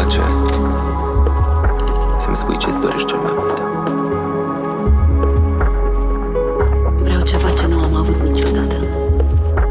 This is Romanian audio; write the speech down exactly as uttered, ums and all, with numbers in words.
place să-mi spui ce-ți dorești cel mai mult.